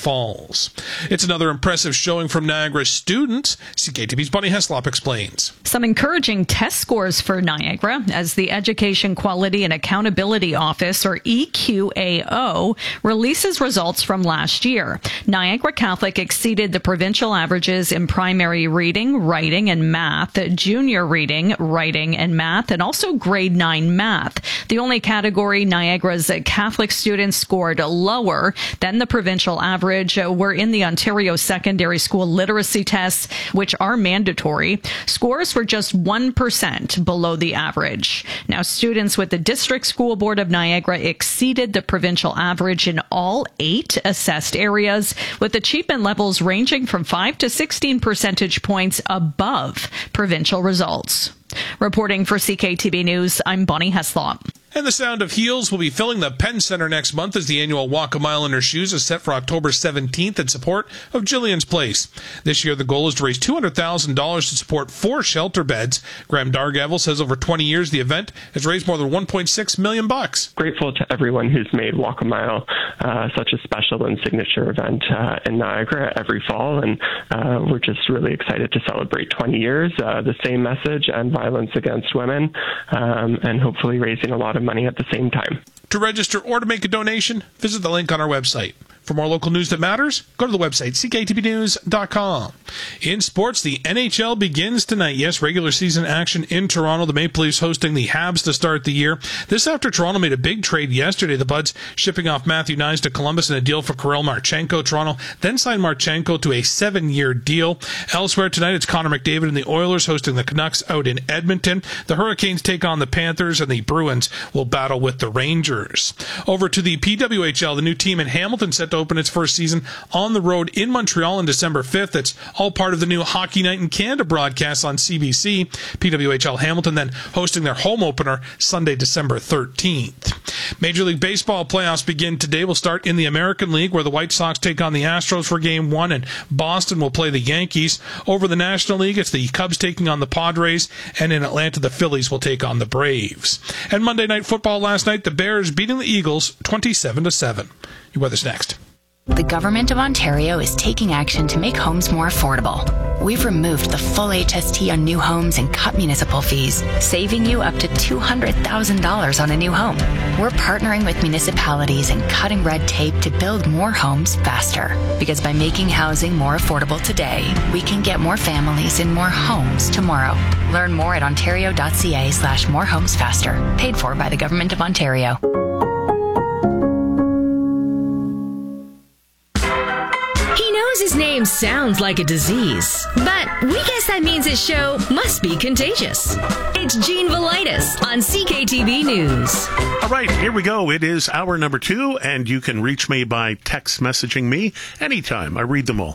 Falls. It's another impressive showing from Niagara students. CKTV's Bonnie Heslop explains. Some encouraging test scores for Niagara as the Education Quality and Accountability Office, or EQAO, releases results from last year. Niagara Catholic exceeded the provincial averages in primary reading, writing, and math, junior reading, writing, and math, and also grade 9 math. The only category Niagara's Catholic students scored lower than the provincial average were in the Ontario Secondary School literacy tests, which are mandatory. Scores were just 1% below the average. Now, students with the District School Board of Niagara exceeded the provincial average in all 8 assessed areas, with achievement levels ranging from 5 to 16 percentage points above provincial results. Reporting for CKTB News, I'm Bonnie Heslop. And the Sound of Heels will be filling the Penn Center next month as the annual Walk a Mile in Her Shoes is set for October 17th in support of Jillian's Place. This year, the goal is to raise $200,000 to support 4 shelter beds. Graham Dargavel says over 20 years, the event has raised more than $1.6 million. Grateful to everyone who's made Walk a Mile such a special and signature event in Niagara every fall, and we're just really excited to celebrate 20 years, the same message and violence against women, and hopefully raising a lot of money at the same time. To register or to make a donation, visit the link on our website. For more local news that matters, go to the website, cktbnews.com. In sports, the NHL begins tonight. Yes, regular season action in Toronto. The Maple Leafs hosting the Habs to start the year. This after Toronto made a big trade yesterday. The Buds shipping off Matthew Nyes to Columbus in a deal for Karel Marchenko. Toronto then signed Marchenko to a 7-year deal. Elsewhere tonight, it's Connor McDavid and the Oilers hosting the Canucks out in Edmonton. The Hurricanes take on the Panthers, and the Bruins will battle with the Rangers. Over to the PWHL, the new team in Hamilton set to open its first season on the road in Montreal on December 5th. It's all part of the new Hockey Night in Canada broadcast on CBC. PWHL Hamilton then hosting their home opener Sunday, December 13th. Major League Baseball playoffs begin today. We'll start in the American League, where the White Sox take on the Astros for Game 1, and Boston will play the Yankees. Over the National League, it's the Cubs taking on the Padres, and in Atlanta, the Phillies will take on the Braves. And Monday Night Football last night, the Bears beating the Eagles 27-7. Your weather's next. The Government of Ontario is taking action to make homes more affordable. We've removed the full HST on new homes and cut municipal fees, saving you up to $200,000 on a new home. We're partnering with municipalities and cutting red tape to build more homes faster. Because by making housing more affordable today, we can get more families in more homes tomorrow. Learn more at ontario.ca/morehomesfaster. Paid for by the Government of Ontario. His name sounds like a disease, but we guess that means his show must be contagious. It's Gene Velitis on CKTV News. All right, here we go. It is hour number 2, and you can reach me by text messaging me anytime. I read them all.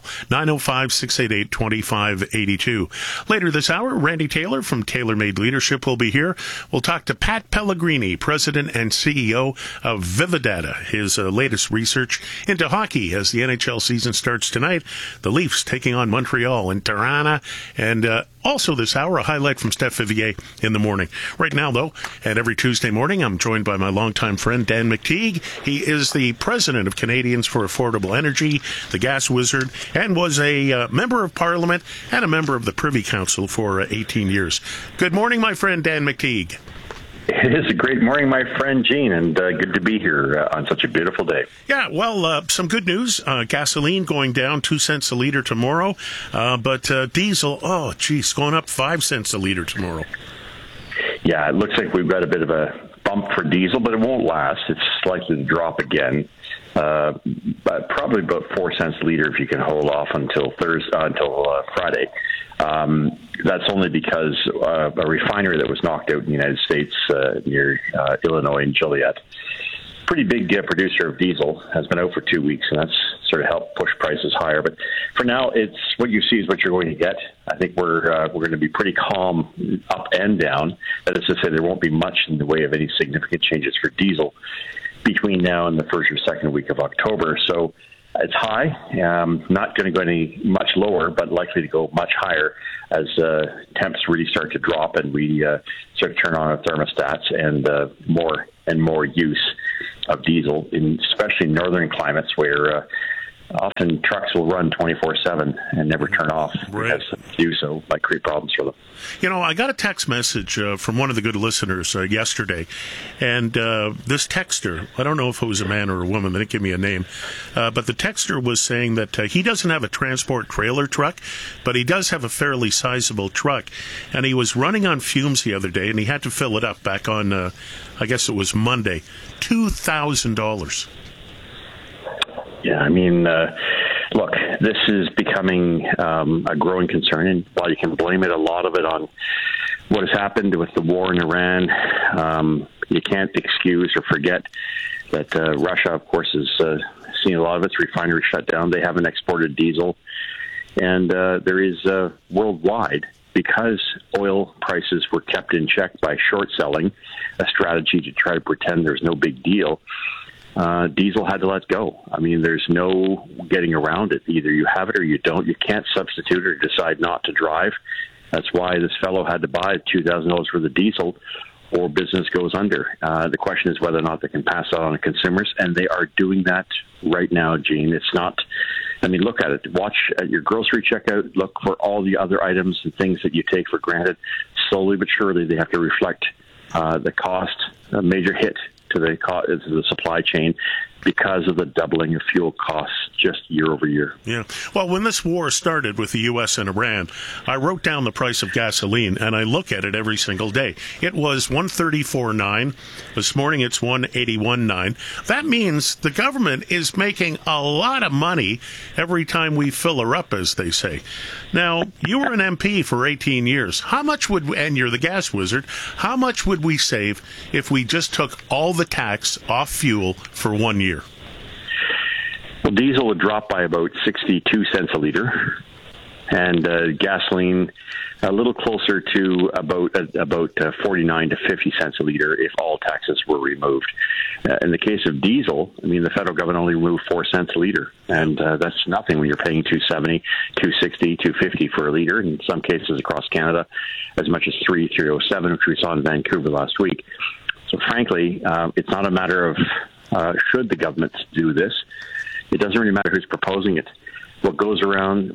905-688-2582. Later this hour, Randy Taylor from Taylor Made Leadership will be here. We'll talk to Pat Pellegrini, President and CEO of Vividata, his latest research into hockey as the NHL season starts tonight. The Leafs taking on Montreal in Tirana, and also this hour, a highlight from Steph Vivier in the morning. Right now, though, and every Tuesday morning, I'm joined by my longtime friend, Dan McTeague. He is the president of Canadians for Affordable Energy, the gas wizard, and was a member of Parliament and a member of the Privy Council for 18 years. Good morning, my friend, Dan McTeague. It is a great morning, my friend Gene, and good to be here on such a beautiful day. Yeah, well, some good news. Gasoline going down 2 cents a liter tomorrow, but diesel, going up 5 cents a liter tomorrow. Yeah, it looks like we've got a bit of a bump for diesel, but it won't last. It's likely to drop again. But probably about 4 cents a liter if you can hold off until Friday. That's only because a refinery that was knocked out in the United States near Illinois and Joliet, pretty big producer of diesel, has been out for 2 weeks, and that's sort of helped push prices higher. But for now, it's what you see is what you're going to get. I think we're going to be pretty calm up and down. That is to say, there won't be much in the way of any significant changes for diesel between now and the first or second week of October. So it's high, not going to go any much lower, but likely to go much higher as temps really start to drop and we start to turn on our thermostats and more use of diesel, especially in northern climates where often trucks will run 24/7 and never turn off. Right. Because to do so might create problems for them. I got a text message from one of the good listeners yesterday, and this texter, I don't know if it was a man or a woman, they didn't give me a name, but the texter was saying that he doesn't have a transport trailer truck, but he does have a fairly sizable truck, and he was running on fumes the other day, and he had to fill it up back on, I guess it was Monday, $2,000. Yeah, I mean, look, this is becoming a growing concern, and while you can blame a lot of it on what has happened with the war in Iran, you can't excuse or forget that Russia, of course, has seen a lot of its refineries shut down. They haven't exported diesel, and there is worldwide, because oil prices were kept in check by short selling, a strategy to try to pretend there's no big deal. Diesel had to let go. I mean, there's no getting around it. Either you have it or you don't. You can't substitute or decide not to drive. That's why this fellow had to buy $2,000 worth of diesel, or business goes under. The question is whether or not they can pass that on to consumers, and they are doing that right now, Gene. It's not, I mean, look at it. Watch at your grocery checkout. Look for all the other items and things that you take for slowly but surely they have to reflect the cost, a major hit to the supply chain because of the doubling of fuel costs just year over year. Yeah. Well, when this war started with the U.S. and Iran, I wrote down the price of gasoline, and I look at it every single day. It was $134.9. This morning it's $181.9. That means the government is making a lot of money every time we fill her up, as they say. Now, you were an MP for 18 years. How much and you're the gas wizard, how much would we save if we just took all the tax off fuel for 1 year? Well, diesel would drop by about 62 cents a liter, and gasoline a little closer to about 49 to 50 cents a liter if all taxes were removed. In the case of diesel, I mean, the federal government only removed 4 cents a liter, and that's nothing when you're paying $2.70, $2.60, $2.50 for a liter. In some cases across Canada, as much as $3.07, which we saw in Vancouver last week. So, frankly, it's not a matter of should the government do this. It doesn't really matter who's proposing it. What comes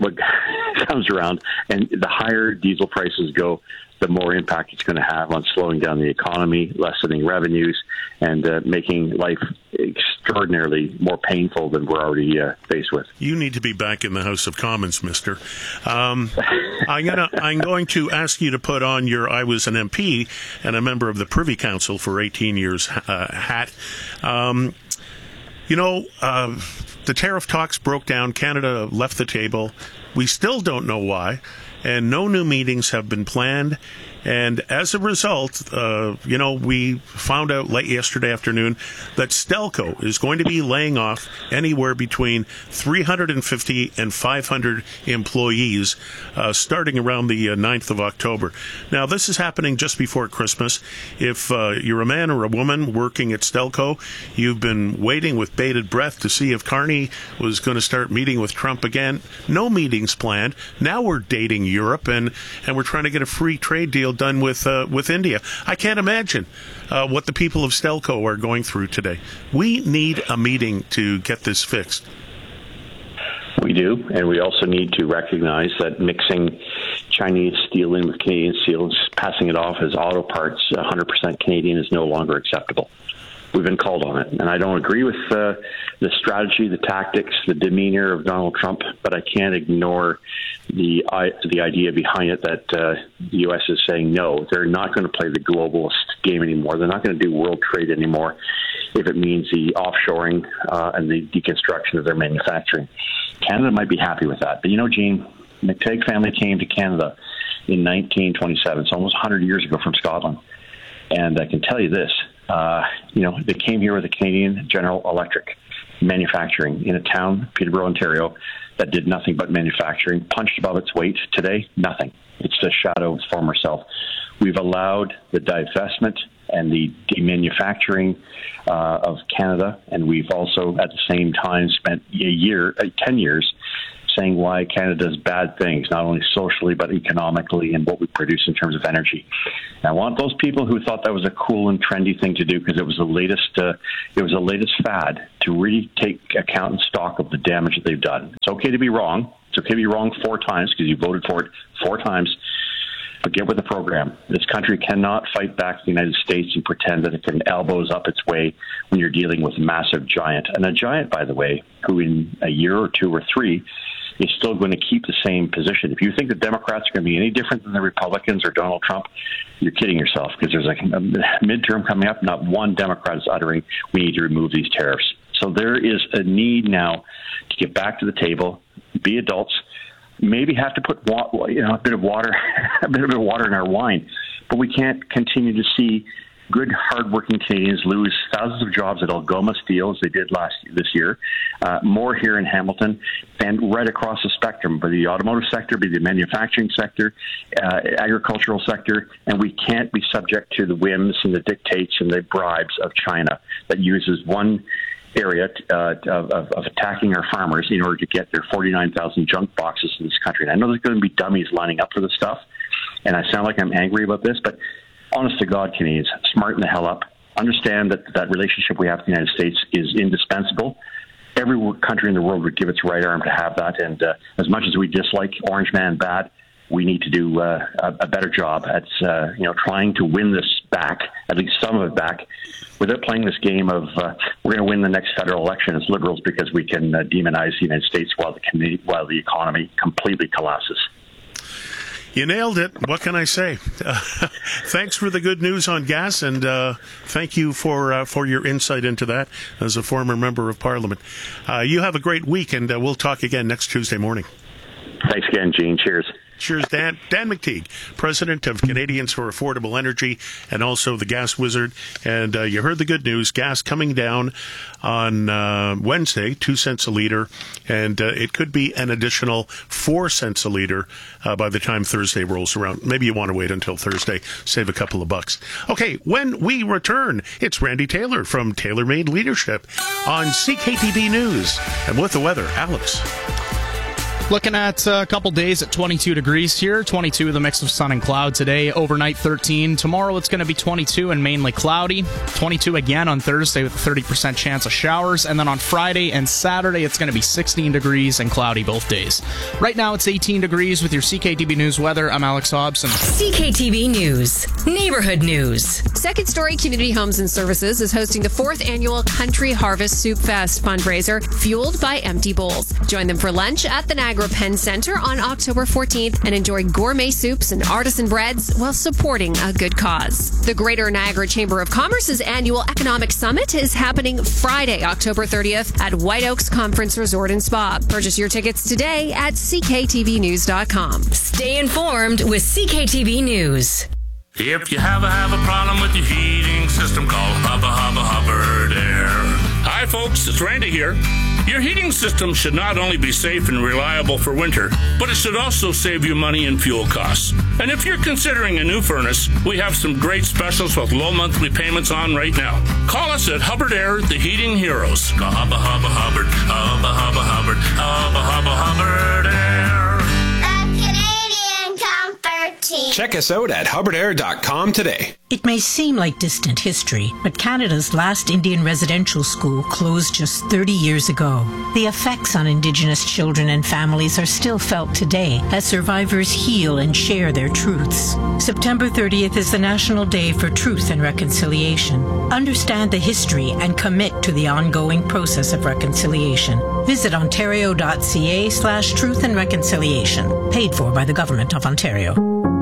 around, and the higher diesel prices go, the more impact it's going to have on slowing down the economy, lessening revenues, and making life extraordinarily more painful than we're already faced with. You need to be back in the House of Commons, mister. I'm going to ask you to put on your I was an MP and a member of the Privy Council for 18 years hat. The tariff talks broke down. Canada left the table. We still don't know why, and no new meetings have been planned. And as a result, we found out late yesterday afternoon that Stelco is going to be laying off anywhere between 350 and 500 employees starting around the 9th of October. Now, this is happening just before Christmas. If you're a man or a woman working at Stelco, you've been waiting with bated breath to see if Carney was going to start meeting with Trump again. No meetings planned. Now we're dating Europe, and we're trying to get a free trade deal done with India. I can't imagine what the people of Stelco are going through today. We need a meeting to get this fixed. We do, and we also need to recognize that mixing Chinese steel in with Canadian steel, passing it off as auto parts 100% Canadian, is no longer acceptable. We've been called on it, and I don't agree with the strategy, the tactics, the demeanor of Donald Trump, but I can't ignore the idea behind it that the U.S. is saying no, they're not going to play the globalist game anymore. They're not going to do world trade anymore if it means the offshoring and the deconstruction of their manufacturing. Canada might be happy with that, but Gene, the McTague family came to Canada in 1927, so almost 100 years ago from Scotland, and I can tell you this. They came here with a Canadian General Electric manufacturing in a town, Peterborough, Ontario, that did nothing but manufacturing, punched above its weight. Today, nothing. It's a shadow of its former self. We've allowed the divestment and the demanufacturing of Canada, and we've also, at the same time, spent 10 years saying why Canada does bad things, not only socially but economically, and what we produce in terms of energy. And I want those people who thought that was a cool and trendy thing to do, because it was the latest fad, to really take account and stock of the damage that they've done. It's okay to be wrong. It's okay to be wrong 4 times because you voted for it 4 times. But get with the program. This country cannot fight back the United States and pretend that it can elbows up its way when you're dealing with a massive giant. And a giant, by the way, who in a year or 2 or 3 is still going to keep the same position. If you think the Democrats are going to be any different than the Republicans or Donald Trump, you're kidding yourself, because there's like a midterm coming up. Not one Democrat is uttering, we need to remove these tariffs. So there is a need now to get back to the table, be adults, maybe have to put a bit of water in our wine, but we can't continue to see good, hardworking Canadians lose thousands of jobs at Algoma Steel, as they did this year, more here in Hamilton, and right across the spectrum, be the automotive sector, be the manufacturing sector, agricultural sector, and we can't be subject to the whims and the dictates and the bribes of China that uses one area of attacking our farmers in order to get their 49,000 junk boxes in this country. And I know there's going to be dummies lining up for this stuff, and I sound like I'm angry about this, but honest to God, Canadians, smarten the hell up. Understand that relationship we have with the United States is indispensable. Every country in the world would give its right arm to have that, and as much as we dislike Orange Man bad, we need to do a better job at trying to win this back, at least some of it back, without playing this game of we're going to win the next federal election as Liberals because we can demonize the United States while the economy completely collapses. You nailed it. What can I say? Thanks for the good news on gas, and thank you for your insight into that as a former member of Parliament. You have a great week, and we'll talk again next Tuesday morning. Thanks again, Gene. Cheers. Cheers, Dan. Dan McTeague, president of Canadians for Affordable Energy and also the Gas Wizard. And you heard the good news. Gas coming down on Wednesday, 2 cents a liter. And it could be an additional 4 cents a liter by the time Thursday rolls around. Maybe you want to wait until Thursday, save a couple of bucks. Okay, when we return, it's Randy Taylor from Taylor Made Leadership on CKTB News. And with the weather, Alex. Looking at a couple days at 22 degrees here, 22 with a mix of sun and cloud today, overnight 13. Tomorrow it's going to be 22 and mainly cloudy, 22 again on Thursday with a 30% chance of showers, and then on Friday and Saturday it's going to be 16 degrees and cloudy both days. Right now it's 18 degrees with your CKTB News weather. I'm Alex Hobson. CKTB News, Neighborhood News. Second Story Community Homes and Services is hosting the 4th annual Country Harvest Soup Fest fundraiser, fueled by empty bowls. Join them for lunch at the Niagara Penn Center on October 14th and enjoy gourmet soups and artisan breads while supporting a good cause. The Greater Niagara Chamber of Commerce's annual Economic Summit is happening Friday, October 30th at White Oaks Conference Resort and Spa. Purchase your tickets today at cktvnews.com. Stay informed with CKTB News. If you have a problem with your heating system, call Hubbard Air. Hi folks, it's Randy here. Your heating system should not only be safe and reliable for winter, but it should also save you money in fuel costs. And if you're considering a new furnace, we have some great specials with low monthly payments on right now. Call us at Hubbard Air, the heating heroes. Call Hubbard Air. Check us out at hubbardair.com today. It may seem like distant history, but Canada's last Indian residential school closed just 30 years ago. The effects on Indigenous children and families are still felt today as survivors heal and share their truths. September 30th is the National Day for Truth and Reconciliation. Understand the history and commit to the ongoing process of reconciliation. Visit ontario.ca/truth and reconciliation. Paid for by the Government of Ontario.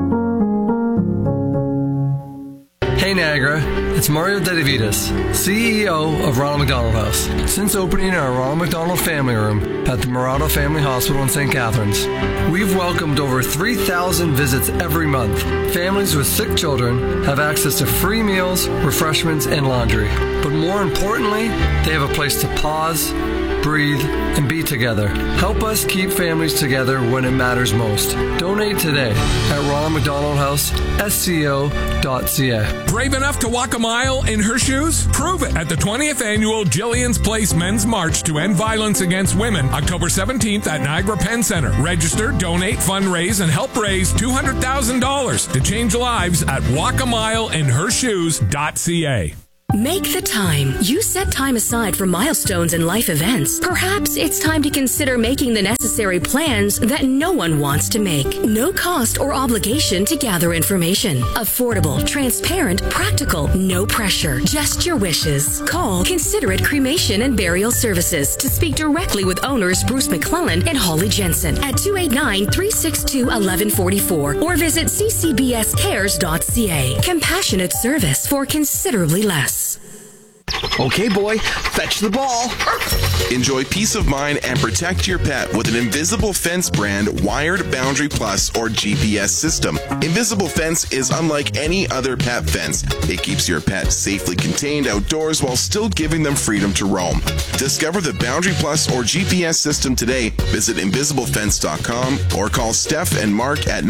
Hey Niagara, it's Mario Dedivitas, CEO of Ronald McDonald House. Since opening our Ronald McDonald Family Room at the Murado Family Hospital in St. Catharines, we've welcomed over 3,000 visits every month. Families with sick children have access to free meals, refreshments, and laundry. But more importantly, they have a place to pause, breathe, and be together. Help us keep families together when it matters most. Donate today at Ronald McDonald House, SCO.ca. Brave enough to walk a mile in her shoes? Prove it at the 20th annual Jillian's Place Men's March to End Violence Against Women, October 17th at Niagara Penn Center. Register, donate, fundraise, and help raise $200,000 to change lives at walkamileinhershoes.ca. Make the time. You set time aside for milestones and life events. Perhaps it's time to consider making the necessary plans that no one wants to make. No cost or obligation to gather information. Affordable, transparent, practical, no pressure. Just your wishes. Call Considerate Cremation and Burial Services to speak directly with owners Bruce McClellan and Holly Jensen at 289-362-1144 or visit ccbscares.ca. Compassionate service for considerably less. Okay, boy, fetch the ball. Enjoy peace of mind and protect your pet with an Invisible Fence brand wired Boundary Plus or GPS system. Invisible Fence is unlike any other pet fence. It keeps your pet safely contained outdoors while still giving them freedom to roam. Discover the Boundary Plus or GPS system today. Visit invisiblefence.com or call Steph and Mark at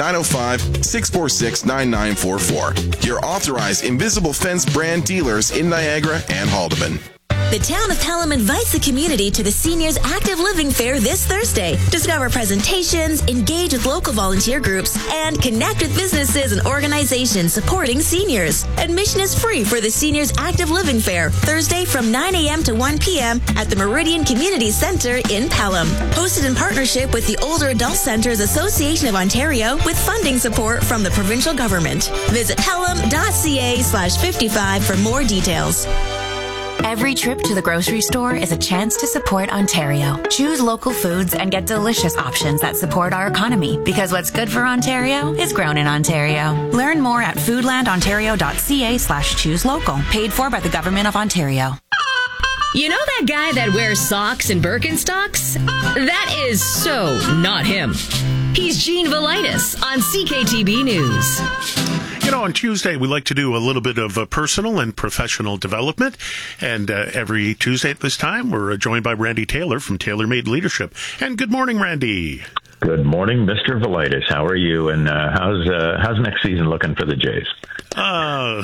905-646-9944. Your authorized Invisible Fence brand dealers in Niagara and Haldeman. The town of Pelham invites the community to the Seniors Active Living Fair this Thursday. Discover presentations, engage with local volunteer groups, and connect with businesses and organizations supporting seniors. Admission is free for the Seniors Active Living Fair, Thursday from 9 a.m. to 1 p.m. at the Meridian Community Center in Pelham. Hosted in partnership with the Older Adult Centers Association of Ontario with funding support from the provincial government. Visit pelham.ca/55 for more details. Every trip to the grocery store is a chance to support Ontario. Choose local foods and get delicious options that support our economy, because what's good for Ontario is grown in Ontario. Learn more at foodlandontario.ca/choose local. Paid for by the Government of Ontario. You know that guy that wears socks and Birkenstocks? That is so not him. He's Gene Velitis on CKTB News. You know, on Tuesday, we like to do a little bit of personal and professional development. And every Tuesday at this time, we're joined by Randy Taylor from Taylor Made Leadership. And good morning, Randy. Good morning, Mr. Velitis. How are you? And how's next season looking for the Jays? Yeah.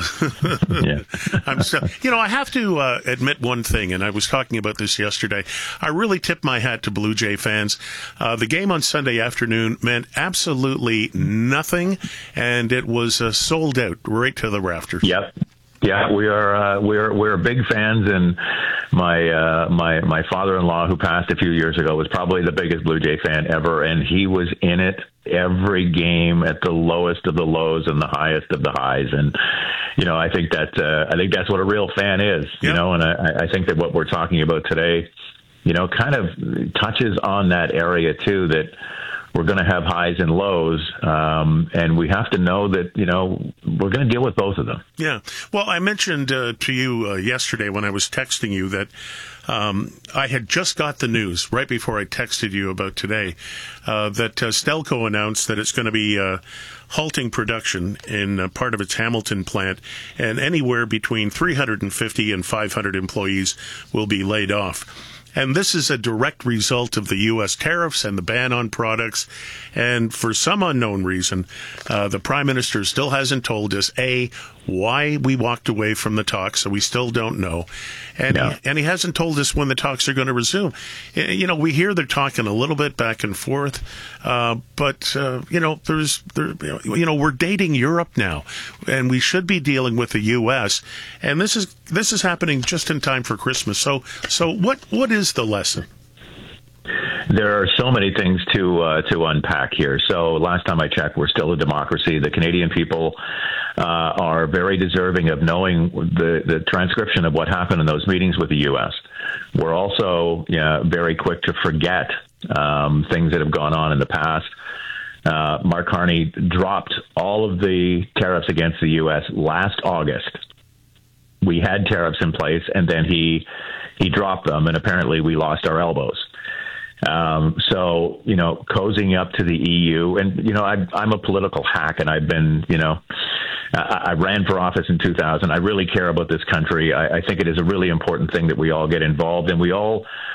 I have to admit one thing, and I was talking about this yesterday. I really tip my hat to Blue Jay fans. The game on Sunday afternoon meant absolutely nothing, and it was sold out right to the rafters. Yep. Yeah, we're big fans, and my father-in-law, who passed a few years ago, was probably the biggest Blue Jay fan ever, and he was in it every game at the lowest of the lows and the highest of the highs. And I think that's what a real fan is. Yep. And I think that what we're talking about today, kind of touches on that area too, that we're going to have highs and lows, and we have to know that, we're going to deal with both of them. Yeah. Well, I mentioned to you yesterday when I was texting you that I had just got the news right before I texted you about today that Stelco announced that it's going to be halting production in part of its Hamilton plant, and anywhere between 350 and 500 employees will be laid off. And this is a direct result of the U.S. tariffs and the ban on products. And for some unknown reason, the Prime Minister still hasn't told us, A, why we walked away from the talks, so we still don't know. And, he hasn't told us when the talks are going to resume. We hear they're talking a little bit back and forth, but we're dating Europe now, and we should be dealing with the U.S. And this is happening just in time for Christmas. So what is the lesson? There are so many things to unpack here. So last time I checked, we're still a democracy. The Canadian people are very deserving of knowing the transcription of what happened in those meetings with the U.S. We're also very quick to forget things that have gone on in the past. Mark Carney dropped all of the tariffs against the U.S. last August. We had tariffs in place, and then he dropped them, and apparently we lost our elbows. So, cozying up to the EU, and, I'm a political hack, and I've been, I ran for office in 2000. I really care about this country. I think it is a really important thing that we all get involved, and we all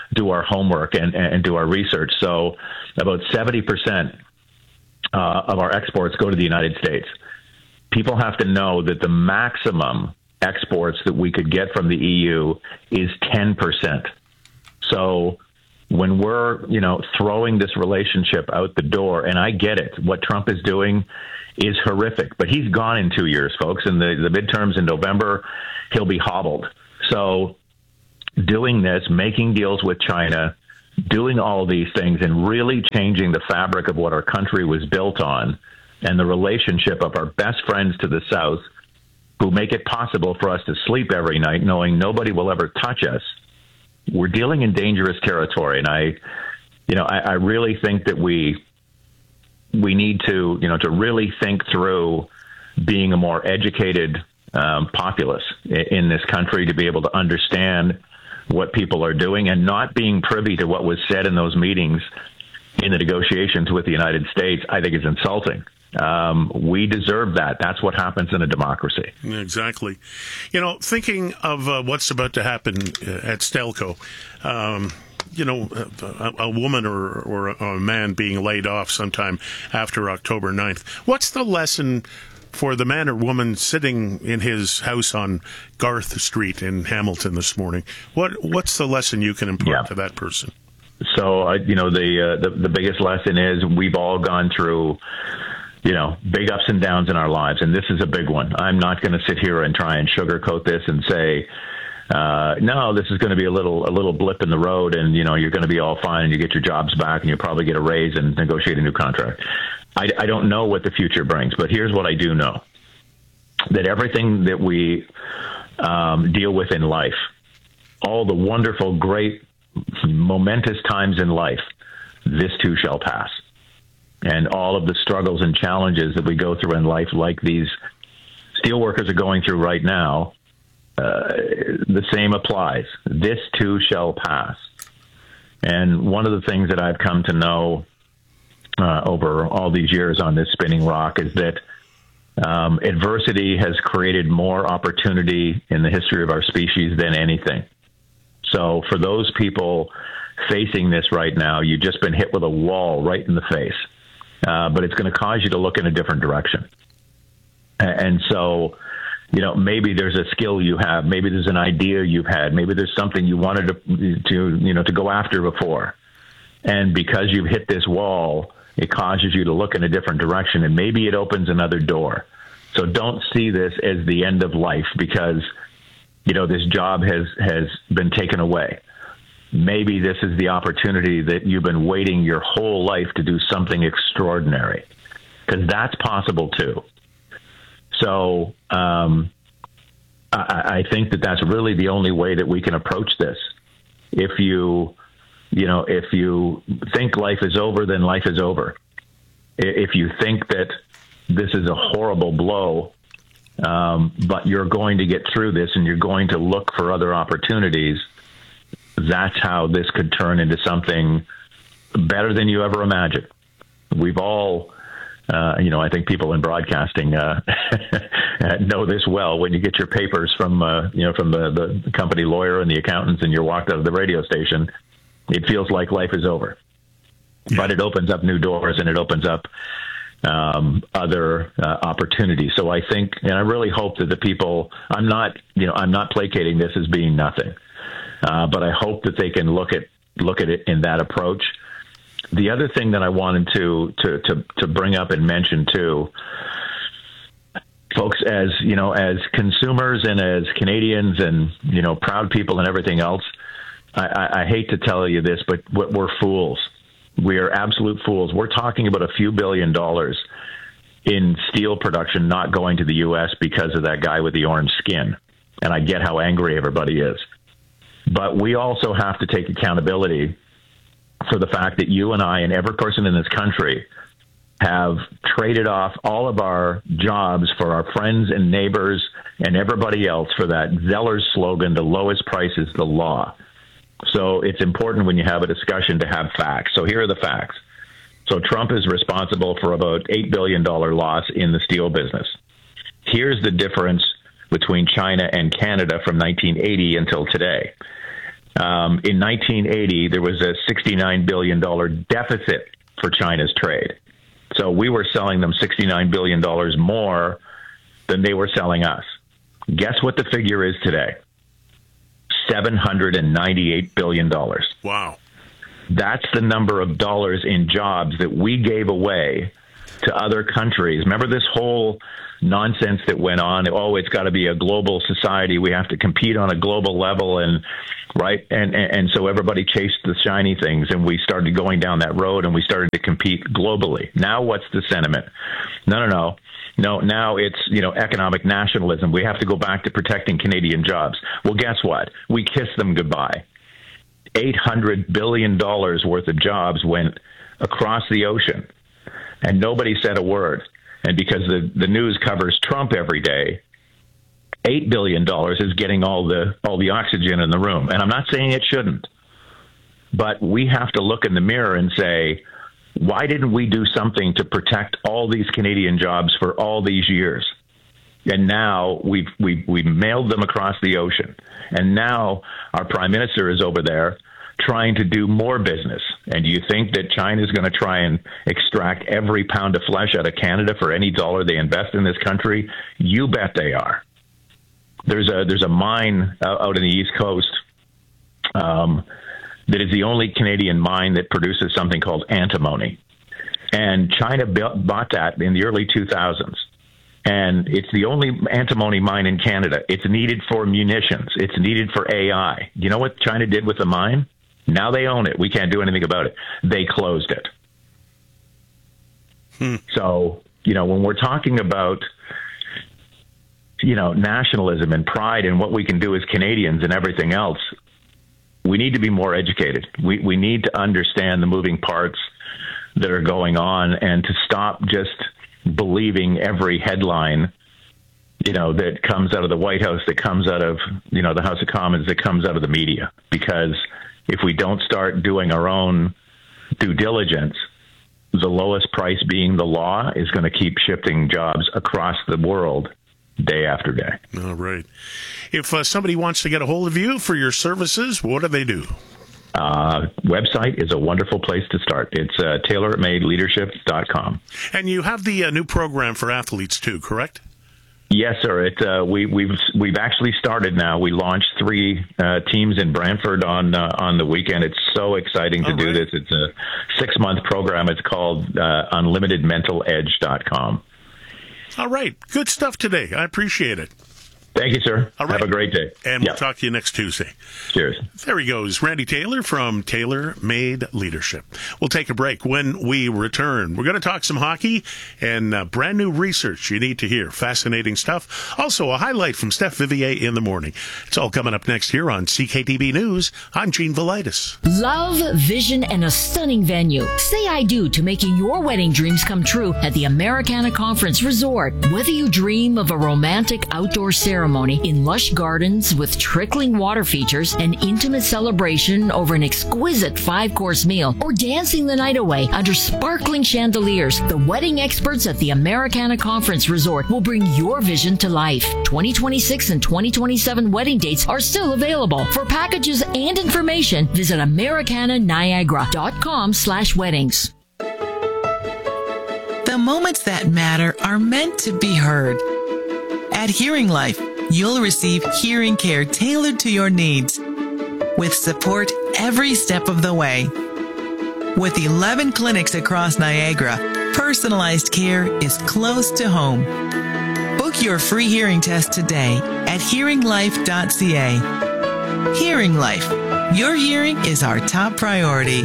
do our homework and do our research. So about 70% of our exports go to the United States. People have to know that the maximum exports that we could get from the EU is 10%. So when we're, throwing this relationship out the door, and I get it, what Trump is doing is horrific, but he's gone in 2 years, folks. In the midterms in November, he'll be hobbled. So doing this, making deals with China, doing all these things, and really changing the fabric of what our country was built on, and the relationship of our best friends to the south, who make it possible for us to sleep every night knowing nobody will ever touch us. We're dealing in dangerous territory, and I really think that we need to really think through being a more educated populace in this country, to be able to understand what people are doing, and not being privy to what was said in those meetings in the negotiations with the United States, I think is insulting. We deserve that. That's what happens in a democracy. Exactly. Thinking of what's about to happen at Stelco, a woman or a man being laid off sometime after October 9th. What's the lesson for the man or woman sitting in his house on Garth Street in Hamilton this morning? What's the lesson you can impart to that person? So, the biggest lesson is we've all gone through big ups and downs in our lives, and this is a big one. I'm not going to sit here and try and sugarcoat this and say, no, this is going to be a little blip in the road, and you're going to be all fine, and you get your jobs back, and you'll probably get a raise and negotiate a new contract. I don't know what the future brings, but here's what I do know: that everything that we deal with in life, all the wonderful, great, momentous times in life, this too shall pass. And all of the struggles and challenges that we go through in life, like these steelworkers are going through right now, the same applies. This too shall pass. And one of the things that I've come to know over all these years on this spinning rock is that adversity has created more opportunity in the history of our species than anything. So for those people facing this right now, you've just been hit with a wall right in the face. But it's going to cause you to look in a different direction. And so, maybe there's a skill you have, maybe there's an idea you've had, maybe there's something you wanted to go after before. And because you've hit this wall, it causes you to look in a different direction, and maybe it opens another door. So don't see this as the end of life because, this job has been taken away. Maybe this is the opportunity that you've been waiting your whole life to do something extraordinary, because that's possible too. So I think that that's really the only way that we can approach this. If you think life is over, then life is over. If you think that this is a horrible blow, but you're going to get through this and you're going to look for other opportunities, that's how this could turn into something better than you ever imagined. We've all, I think people in broadcasting know this well. When you get your papers from the company lawyer and the accountants, and you're walked out of the radio station, it feels like life is over. Yeah. But it opens up new doors, and it opens up other opportunities. So I think, and I really hope that the people, I'm not placating this as being nothing. But I hope that they can look at it in that approach. The other thing that I wanted to bring up and mention too, folks, as consumers and as Canadians and proud people and everything else, I hate to tell you this, but we're fools. We are absolute fools. We're talking about a few $1 billion in steel production not going to the U.S. because of that guy with the orange skin, and I get how angry everybody is. But we also have to take accountability for the fact that you and I and every person in this country have traded off all of our jobs for our friends and neighbors and everybody else for that Zeller's slogan, the lowest price is the law. So it's important when you have a discussion to have facts. So here are the facts. So Trump is responsible for about $8 billion loss in the steel business. Here's the difference between China and Canada from 1980 until today. In 1980, there was a $69 billion deficit for China's trade. So we were selling them $69 billion more than they were selling us. Guess what the figure is today? $798 billion. Wow. That's the number of dollars in jobs that we gave away to other countries. Remember this whole nonsense that went on? Oh, it's got to be a global society. We have to compete on a global level, and right? And so everybody chased the shiny things, and we started going down that road, and we started to compete globally. Now what's the sentiment? No, now it's, economic nationalism. We have to go back to protecting Canadian jobs. Well, guess what? We kissed them goodbye. $800 billion worth of jobs went across the ocean, and nobody said a word. And because the news covers Trump every day, $8 billion is getting all the oxygen in the room. And I'm not saying it shouldn't, but we have to look in the mirror and say, why didn't we do something to protect all these Canadian jobs for all these years? And now we've mailed them across the ocean. And now our prime minister is over there trying to do more business. And do you think that China is going to try and extract every pound of flesh out of Canada for any dollar they invest in this country? You bet they are. There's a mine out in the East Coast that is the only Canadian mine that produces something called antimony. And China bought that in the early 2000s. And it's the only antimony mine in Canada. It's needed for munitions. It's needed for AI. You know what China did with the mine? Now they own it. We can't do anything about it. They closed it. So, when we're talking about, nationalism and pride and what we can do as Canadians and everything else, we need to be more educated. We need to understand the moving parts that are going on and to stop just believing every headline, that comes out of the White House, that comes out of, the House of Commons, that comes out of the media. Because if we don't start doing our own due diligence, the lowest price being the law is going to keep shifting jobs across the world day after day. All right. If somebody wants to get a hold of you for your services, what do they do? Website is a wonderful place to start. It's tailormadeleadership.com. And you have the new program for athletes too, correct? Yes, sir. We've actually started now. We launched 3 teams in Brantford on the weekend. It's so exciting to do this. It's a 6-month program. It's called unlimitedmentaledge.com. All right. Good stuff today. I appreciate it. Thank you, sir. All right. Have a great day. And we'll talk to you next Tuesday. Cheers. There he goes, Randy Taylor from Taylor Made Leadership. We'll take a break. When we return, we're going to talk some hockey and brand new research you need to hear. Fascinating stuff. Also, a highlight from Steph Vivier in the morning. It's all coming up next here on CKTB News. I'm Gene Velitis. Love, vision, and a stunning venue. Say I do to making your wedding dreams come true at the Americana Conference Resort. Whether you dream of a romantic outdoor ceremony in lush gardens with trickling water features, an intimate celebration over an exquisite 5-course meal, or dancing the night away under sparkling chandeliers, the wedding experts at the Americana Conference Resort will bring your vision to life. 2026 and 2027 wedding dates are still available. For packages and information, visit americananiagara.com/weddings. The moments that matter are meant to be heard. At Hearing Life, you'll receive hearing care tailored to your needs, with support every step of the way. With 11 clinics across Niagara, personalized care is close to home. Book your free hearing test today at hearinglife.ca. Hearing Life. Your hearing is our top priority.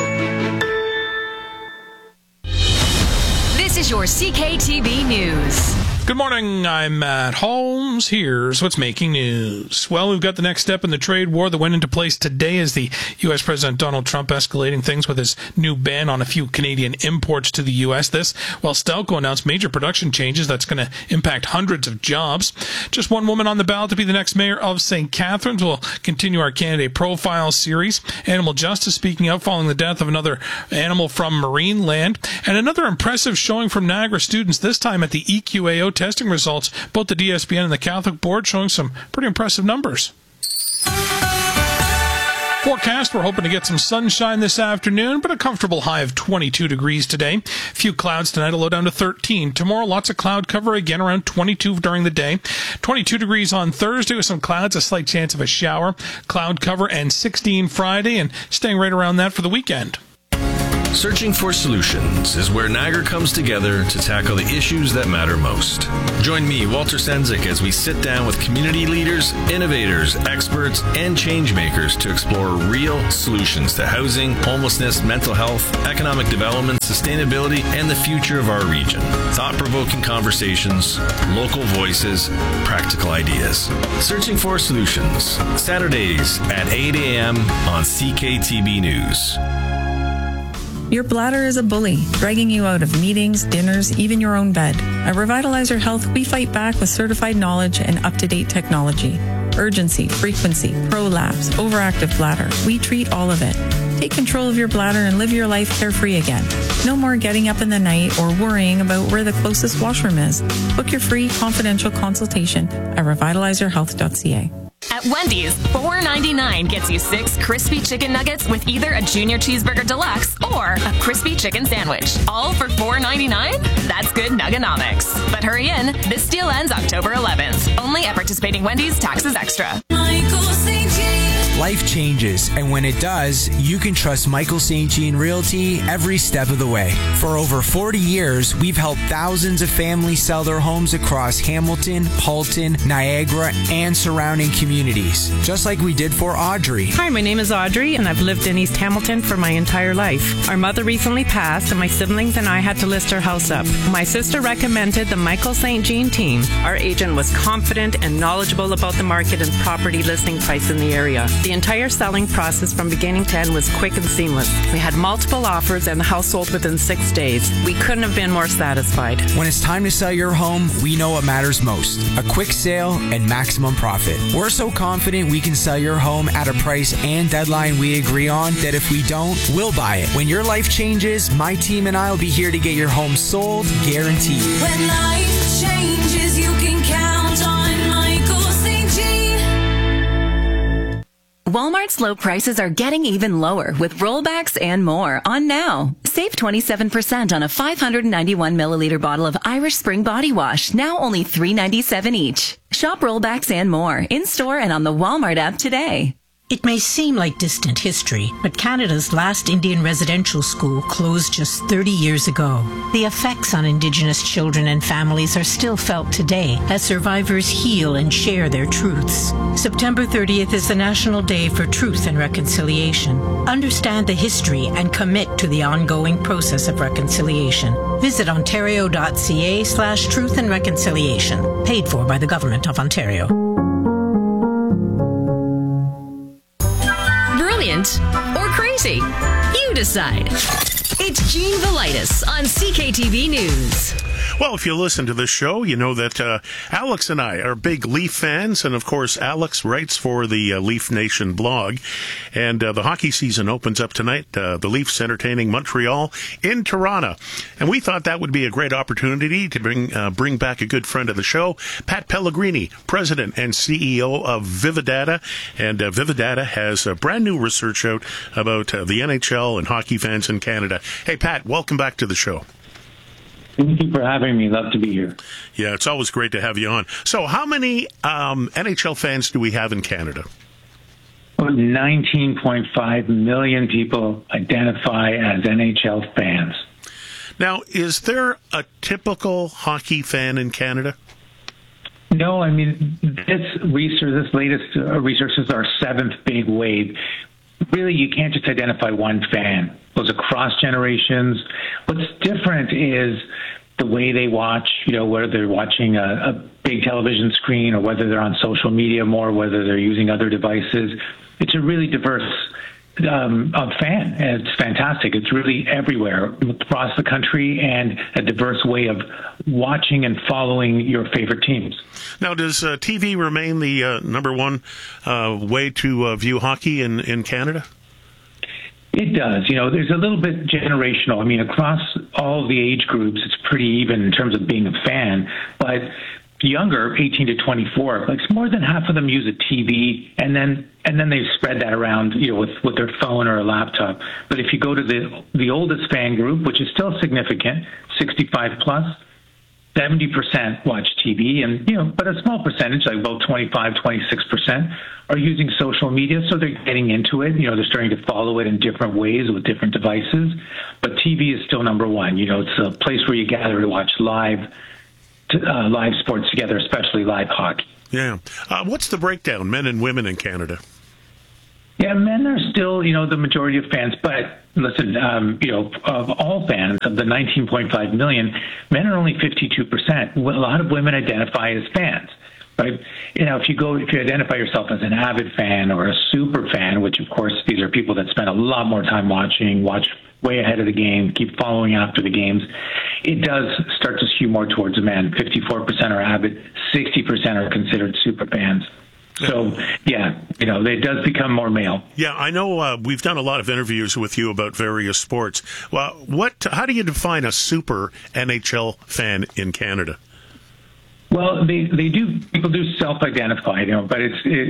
This is your CKTB News. Good morning, I'm Matt Holmes. Here's what's making news. Well, we've got the next step in the trade war that went into place today as the U.S. President Donald Trump escalating things with his new ban on a few Canadian imports to the U.S. This, while Stelco announced major production changes that's going to impact hundreds of jobs. Just one woman on the ballot to be the next mayor of St. Catharines. We'll continue our candidate profile series. Animal justice speaking out following the death of another animal from marine land. And another impressive showing from Niagara students, this time at the EQAO testing results, both the DSBN and the Catholic Board showing some pretty impressive numbers. Forecast, we're hoping to get some sunshine this afternoon, but a comfortable high of 22 degrees today. Few clouds tonight, a low down to 13. Tomorrow, lots of cloud cover, again around 22 during the day. 22 degrees on Thursday with some clouds, a slight chance of a shower. Cloud cover and 16 Friday, and staying right around that for the weekend. Searching for Solutions is where Niagara comes together to tackle the issues that matter most. Join me, Walter Sendzik, as we sit down with community leaders, innovators, experts, and change makers to explore real solutions to housing, homelessness, mental health, economic development, sustainability, and the future of our region. Thought-provoking conversations, local voices, practical ideas. Searching for Solutions, Saturdays at 8 a.m. on CKTB News. Your bladder is a bully, dragging you out of meetings, dinners, even your own bed. At Revitalizer Health, we fight back with certified knowledge and up-to-date technology. Urgency, frequency, prolapse, overactive bladder. We treat all of it. Take control of your bladder and live your life carefree again. No more getting up in the night or worrying about where the closest washroom is. Book your free confidential consultation at revitalizerhealth.ca. At Wendy's, $4.99 gets you 6 crispy chicken nuggets with either a Junior Cheeseburger Deluxe or a crispy chicken sandwich. All for $4.99? That's good nuggonomics. But hurry in, this deal ends October 11th. Only at participating Wendy's, taxes extra. Life changes, and when it does, you can trust Michael St. Jean Realty every step of the way. For over 40 years, we've helped thousands of families sell their homes across Hamilton, Halton, Niagara, and surrounding communities, just like we did for Audrey. Hi, my name is Audrey, and I've lived in East Hamilton for my entire life. Our mother recently passed, and my siblings and I had to list our house up. My sister recommended the Michael St. Jean team. Our agent was confident and knowledgeable about the market and property listing price in the area. The entire selling process from beginning to end was quick and seamless. We had multiple offers and the house sold within 6 days. We couldn't have been more satisfied. When it's time to sell your home, we know what matters most: a quick sale and maximum profit. We're so confident we can sell your home at a price and deadline we agree on that if we don't, we'll buy it. When your life changes, my team and I will be here to get your home sold, guaranteed. When life changes, you can count on Michael St. Jean. Walmart's low prices are getting even lower with rollbacks and more on now. Save 27% on a 591 milliliter bottle of Irish Spring Body Wash, now only $3.97 each. Shop rollbacks and more in-store and on the Walmart app today. It may seem like distant history, but Canada's last Indian residential school closed just 30 years ago. The effects on Indigenous children and families are still felt today as survivors heal and share their truths. September 30th is the National Day for Truth and Reconciliation. Understand the history and commit to the ongoing process of reconciliation. Visit ontario.ca/truth and reconciliation. Paid for by the Government of Ontario. Brilliant or crazy? You decide. It's Gene Velitis on CKTV News. Well, if you listen to this show, you know that Alex and I are big Leaf fans, and of course, Alex writes for the Leaf Nation blog. And the hockey season opens up tonight. The Leafs entertaining Montreal in Toronto, and we thought that would be a great opportunity to bring back a good friend of the show, Pat Pellegrini, President and CEO of Vividata, and Vividata has a brand new research out about the NHL and hockey fans in Canada. Hey, Pat, welcome back to the show. Thank you for having me. Love to be here. Yeah, it's always great to have you on. So how many NHL fans do we have in Canada? Well, 19.5 million people identify as NHL fans. Now, is there a typical hockey fan in Canada? No, I mean, this latest research is our 7th big wave. Really, you can't just identify one fan. It goes across generations. What's different is the way they watch, whether they're watching a big television screen or whether they're on social media more, whether they're using other devices. It's a really diverse fan, and it's fantastic. It's really everywhere across the country and a diverse way of watching and following your favorite teams. Now, does TV remain the number one way to view hockey in Canada? It does. There's a little bit generational. I mean, across all the age groups, it's pretty even in terms of being a fan. But younger, 18 to 24, like more than half of them use a TV, and then they spread that around, with their phone or a laptop. But if you go to the oldest fan group, which is still significant, 65 plus, 70% watch TV, and but a small percentage, like about 25, 26%, are using social media, so they're getting into it. They're starting to follow it in different ways with different devices. But TV is still number one. It's a place where you gather to watch live sports together, especially live hockey. Yeah. What's the breakdown, men and women in Canada? Yeah, men are still, the majority of fans. But listen, of all fans, of the 19.5 million, men are only 52%. A lot of women identify as fans, right? If you identify yourself as an avid fan or a super fan, which of course these are people that spend a lot more time watch way ahead of the game, keep following after the games, it does start to skew more towards the men. 54% are avid, 60% are considered super fans. So, it does become more male. Yeah, I know we've done a lot of interviews with you about various sports. Well, how do you define a super NHL fan in Canada? Well, people do self-identify, but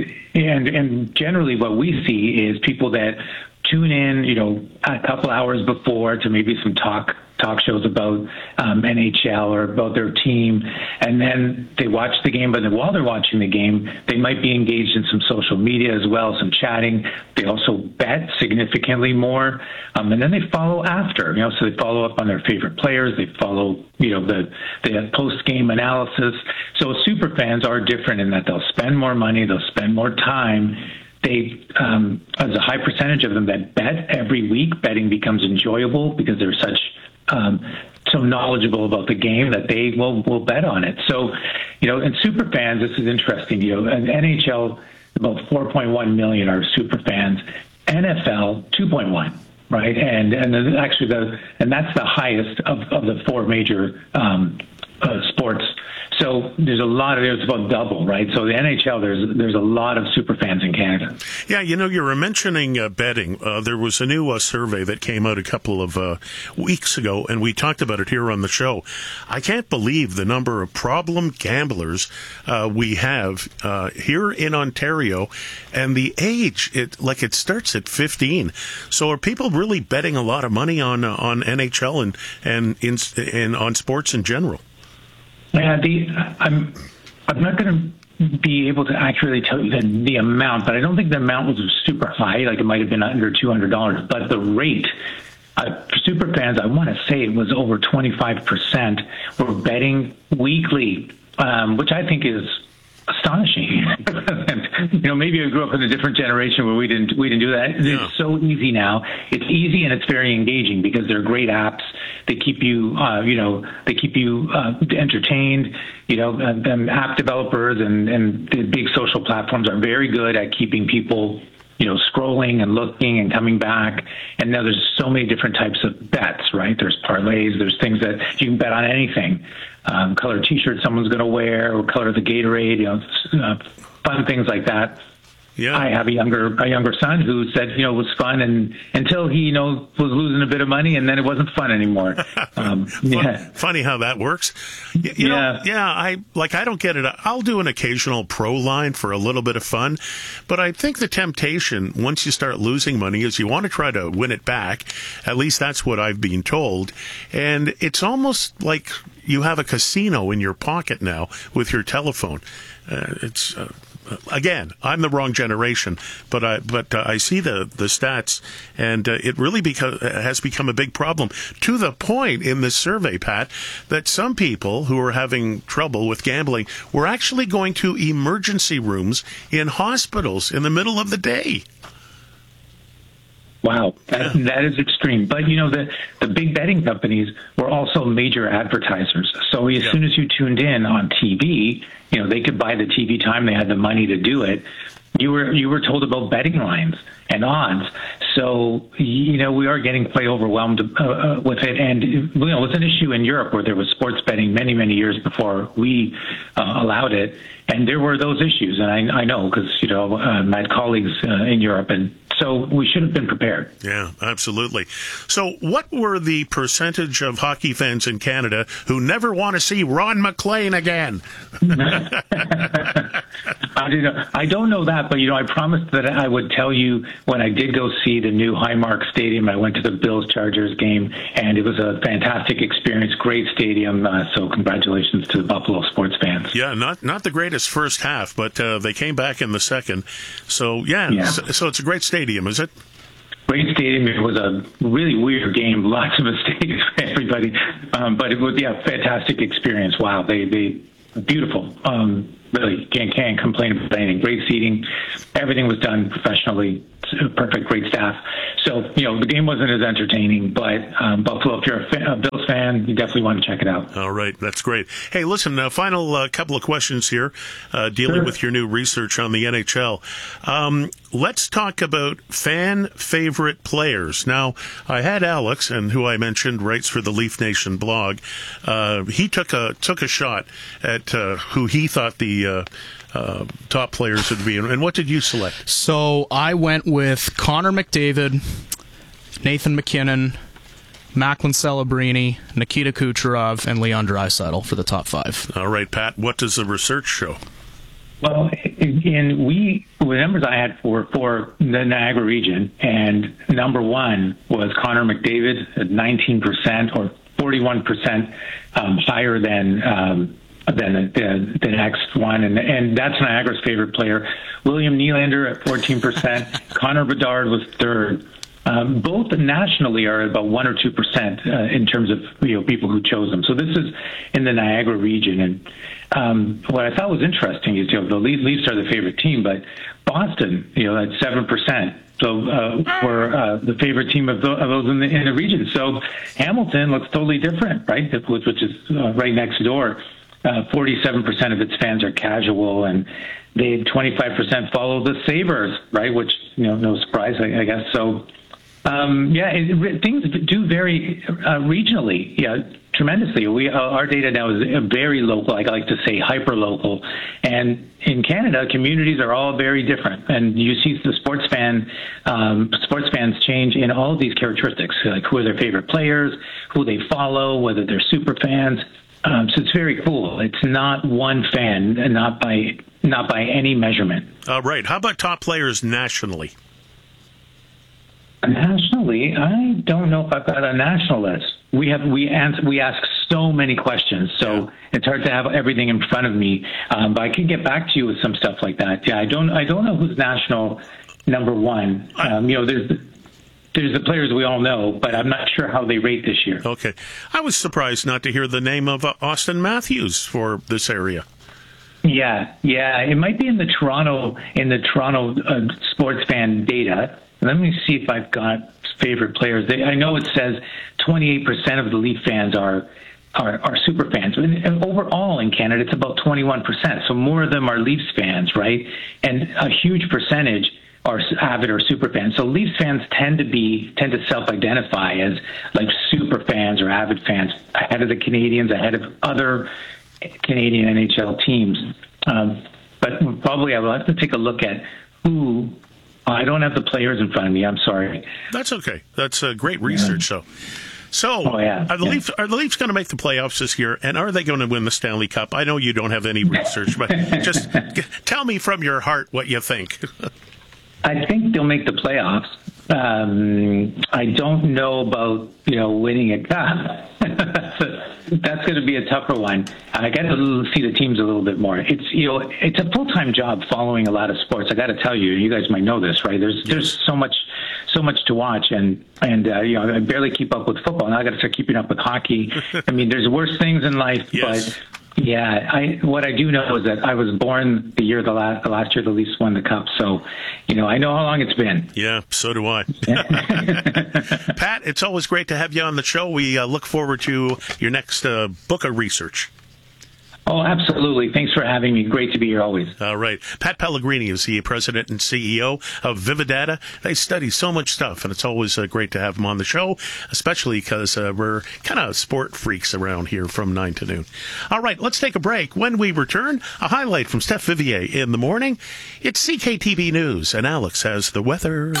and generally what we see is people that tune in, a couple hours before to maybe some talk shows about NHL or about their team, and then they watch the game. But while they're watching the game, they might be engaged in some social media as well, some chatting. They also bet significantly more, and then they follow after. So they follow up on their favorite players. They follow, the post-game analysis. So super fans are different in that they'll spend more money, they'll spend more time. They, as a high percentage of them that bet every week, betting becomes enjoyable because they're so knowledgeable about the game that they will bet on it. So, and super fans, this is interesting. NHL, about 4.1 million are super fans. NFL, 2.1, right? And actually that's the highest of the four major sports. So there's about double, right? So the NHL, there's a lot of super fans in Canada. Yeah, you were mentioning betting. There was a new survey that came out a couple of weeks ago, and we talked about it here on the show. I can't believe the number of problem gamblers we have here in Ontario, and the age, it starts at 15. So are people really betting a lot of money on NHL and on sports in general? Yeah, I'm not going to be able to accurately tell you the amount, but I don't think the amount was super high. Like it might have been under $200, but the rate for super fans, I want to say it was over 25% were betting weekly, which I think is astonishing. Maybe I grew up in a different generation where we didn't do that. Yeah. It's so easy now. It's easy and it's very engaging because they're great apps. They keep you, entertained. App developers and the big social platforms are very good at keeping people, scrolling and looking and coming back. And now there's so many different types of bets, right? There's parlays. There's things that you can bet on anything. Color T-shirt someone's going to wear, or color the Gatorade, fun things like that. Yeah. I have a younger son who said, it was fun, and until he, was losing a bit of money, and then it wasn't fun anymore. Funny how that works. I don't get it. I'll do an occasional pro line for a little bit of fun, but I think the temptation once you start losing money is you want to try to win it back. At least that's what I've been told, and it's almost like you have a casino in your pocket now with your telephone. Again, I'm the wrong generation, but I see the stats, and it really has become a big problem, to the point in this survey, Pat, that some people who are having trouble with gambling were actually going to emergency rooms in hospitals in the middle of the day. Wow, that is extreme. But, the big betting companies were also major advertisers. So as soon as you tuned in on TV, they could buy the TV time. They had the money to do it. You were told about betting lines and odds. So, we are getting quite overwhelmed with it. And, it was an issue in Europe where there was sports betting many, many years before we allowed it. And there were those issues. And I know because, I had colleagues in Europe, and So we should have been prepared. Yeah, absolutely. So what were the percentage of hockey fans in Canada who never want to see Ron MacLean again? I don't know that, but, I promised that I would tell you when I did go see the new Highmark Stadium. I went to the Bills-Chargers game, and it was a fantastic experience, great stadium. So congratulations to the Buffalo sports fans. Yeah, not the greatest first half, but they came back in the second. So, so it's a great stadium, is it? Great stadium. It was a really weird game. Lots of mistakes for everybody. But it was, fantastic experience. Wow. They beautiful. Really can't complain about anything. Great seating. Everything was done professionally. Perfect, great staff. So, the game wasn't as entertaining, but Buffalo, if you're a Bills fan, you definitely want to check it out. All right, that's great. Hey, listen, final couple of questions here dealing with your new research on the NHL. Let's talk about fan favorite players. Now, I had Alex, and who I mentioned writes for the Leaf Nation blog. He took a shot at who he thought the top players would be. And what did you select? So I went with Connor McDavid, Nathan McKinnon, Macklin Celebrini, Nikita Kucherov, and Leon Draisaitl for the top 5. All right, Pat, what does the research show? Well, the numbers I had for the Niagara region, and number one was Connor McDavid at 19% or 41% higher than the next one, and that's Niagara's favorite player. William Nylander at 14%. Connor Bedard was third. Both nationally are about 1 or 2% in terms of people who chose them. So this is in the Niagara region, and what I thought was interesting is the Leafs are the favorite team, but Boston at 7%. So were the favorite team of those in the region. So Hamilton looks totally different, right? Which is right next door. 47% of its fans are casual, and they 25% follow the Sabres, right? Which no surprise, I guess. So things do vary regionally, tremendously. Our data now is very local. I like to say hyper local, and in Canada, communities are all very different, and you see the sports fans change in all of these characteristics, like who are their favorite players, who they follow, whether they're super fans. So it's very cool. It's not one fan, and not by any measurement. Right. How about top players nationally? Nationally, I don't know if I've got a national list. We ask so many questions, so it's hard to have everything in front of me. But I can get back to you with some stuff like that. Yeah, I don't know who's national number one. There's the players we all know, but I'm not sure how they rate this year. Okay. I was surprised not to hear the name of Austin Matthews for this area. Yeah. It might be in the Toronto sports fan data. Let me see if I've got favorite players. I know it says 28% of the Leaf fans are super fans. And overall in Canada, it's about 21%. So more of them are Leafs fans, right? And a huge percentage are avid or super fans. So Leafs fans tend to self-identify as like super fans or avid fans ahead of the Canadians, ahead of other Canadian NHL teams. But probably I will have to take a look at who. I don't have the players in front of me. I'm sorry. That's okay. That's great research, though. So, are the Leafs going to make the playoffs this year, and are they going to win the Stanley Cup? I know you don't have any research, but just tell me from your heart what you think. I think they'll make the playoffs. I don't know about winning a cup. That's going to be a tougher one. I got to see the teams a little bit more. It's a full-time job following a lot of sports. I got to tell you, you guys might know this, right? There's so much to watch, and I barely keep up with football. Now I got to start keeping up with hockey. I mean, there's worse things in life, but. Yeah, what I do know is that I was born the last year the Leafs won the Cup, so I know how long it's been. Yeah, so do I. Pat, it's always great to have you on the show. We look forward to your next book of research. Oh, absolutely. Thanks for having me. Great to be here always. All right. Pat Pellegrini is the president and CEO of Vividata. They study so much stuff, and it's always great to have them on the show, especially because we're kind of sport freaks around here from 9 to noon. All right, let's take a break. When we return, a highlight from Steph Vivier in the morning. It's CKTV News, and Alex has the weather.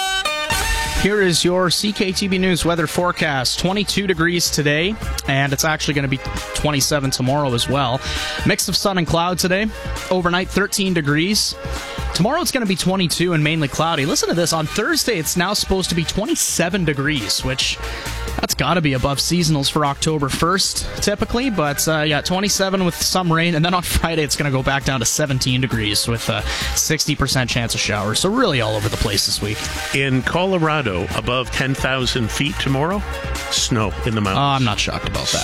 Here is your CKTV News weather forecast. 22 degrees today, and it's actually going to be 27 tomorrow as well. Mix of sun and cloud today. Overnight, 13 degrees. Tomorrow it's going to be 22 and mainly cloudy. Listen to this. On Thursday, it's now supposed to be 27 degrees, which that's got to be above seasonals for October 1st, typically. But, 27 with some rain. And then on Friday, it's going to go back down to 17 degrees with a 60% chance of showers. So really all over the place this week. In Colorado, above 10,000 feet tomorrow, snow in the mountains. Oh, I'm not shocked about that.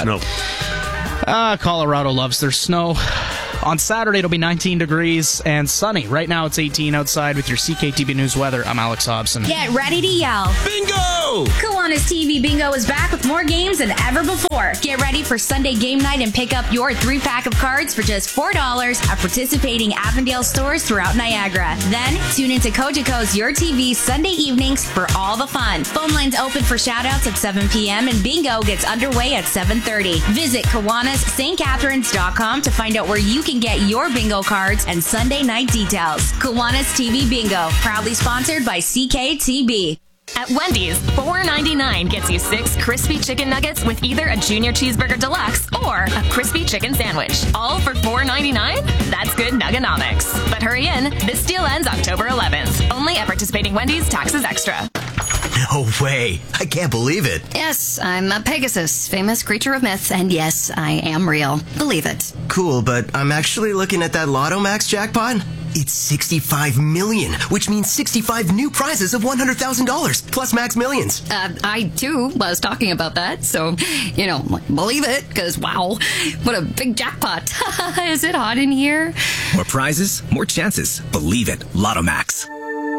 Snow. Colorado loves their snow. On Saturday, it'll be 19 degrees and sunny. Right now, it's 18 outside with your CKTV News weather. I'm Alex Hobson. Get ready to yell. Bingo! Kiwanis TV Bingo is back with more games than ever before. Get ready for Sunday game night and pick up your 3-pack of cards for just $4 at participating Avondale stores throughout Niagara. Then, tune into Cogeco's Your TV Sunday evenings for all the fun. Phone lines open for shoutouts at 7 p.m. and Bingo gets underway at 7:30. Visit KiwanisSt.Catharines.com to find out where you can get your bingo cards and Sunday night details. Kiwanis TV Bingo, proudly sponsored by CKTB. At Wendy's, $4.99 gets you 6 crispy chicken nuggets with either a Junior Cheeseburger Deluxe or a crispy chicken sandwich. All for $4.99? That's good Nuganomics. But hurry in, this deal ends October 11th. Only at participating Wendy's, taxes extra. No way. I can't believe it. Yes, I'm a Pegasus, famous creature of myth, and yes, I am real. Believe it. Cool, but I'm actually looking at that Lotto Max jackpot. It's 65 million, which means 65 new prizes of $100,000 plus Max Millions. I too was talking about that, so, believe it, because wow, what a big jackpot. Is it hot in here? More prizes, more chances. Believe it. Lotto Max.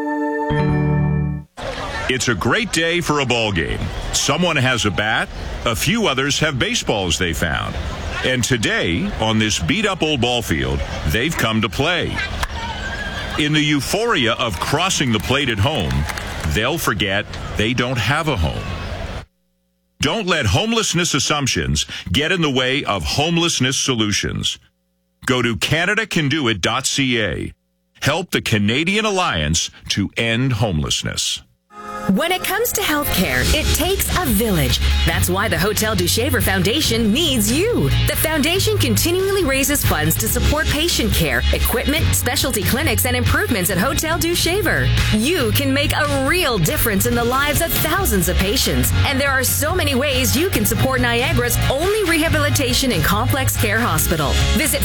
It's a great day for a ball game. Someone has a bat, a few others have baseballs they found. And today, on this beat-up old ball field, they've come to play. In the euphoria of crossing the plate at home, they'll forget they don't have a home. Don't let homelessness assumptions get in the way of homelessness solutions. Go to CanadaCanDoIt.ca. Help the Canadian Alliance to end homelessness. When it comes to healthcare, it takes a village. That's why the Hotel du Shaver Foundation needs you. The foundation continually raises funds to support patient care, equipment, specialty clinics, and improvements at Hotel du Shaver. You can make a real difference in the lives of thousands of patients. And there are so many ways you can support Niagara's only rehabilitation and complex care hospital. Visit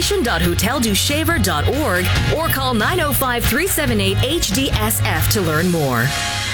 foundation.hoteldushaver.org or call 905-378-HDSF to learn more.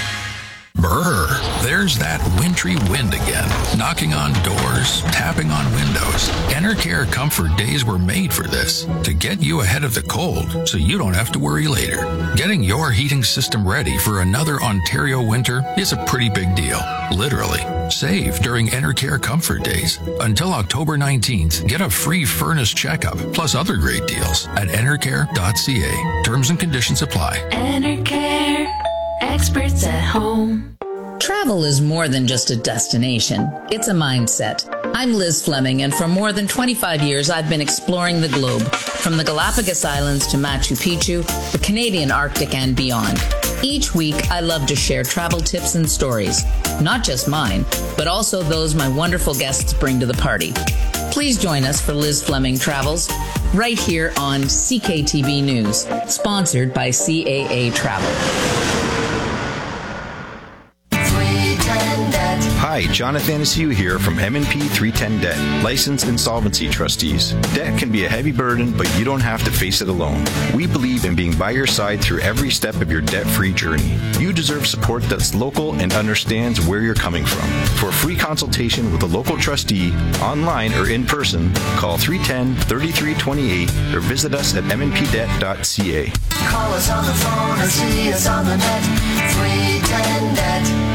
Brr, there's that wintry wind again, knocking on doors, tapping on windows. Enercare Comfort Days were made for this, to get you ahead of the cold so you don't have to worry later. Getting your heating system ready for another Ontario winter is a pretty big deal, literally. Save during Enercare Comfort Days. Until October 19th, get a free furnace checkup, plus other great deals at enercare.ca. Terms and conditions apply. Enercare. Experts at home. Travel is more than just a destination. It's a mindset. I'm Liz Fleming, and for more than 25 years, I've been exploring the globe, from the Galapagos Islands to Machu Picchu, the Canadian Arctic, and beyond. Each week, I love to share travel tips and stories, not just mine, but also those my wonderful guests bring to the party. Please join us for Liz Fleming Travels, right here on CKTV News, sponsored by CAA Travel. Hi, Jonathan Anassiu here from M&P 310 Debt, licensed insolvency trustees. Debt can be a heavy burden, but you don't have to face it alone. We believe in being by your side through every step of your debt-free journey. You deserve support that's local and understands where you're coming from. For a free consultation with a local trustee, online or in person, call 310-3328 or visit us at mnpdebt.ca. Call us on the phone or see us on the net. 310 Debt.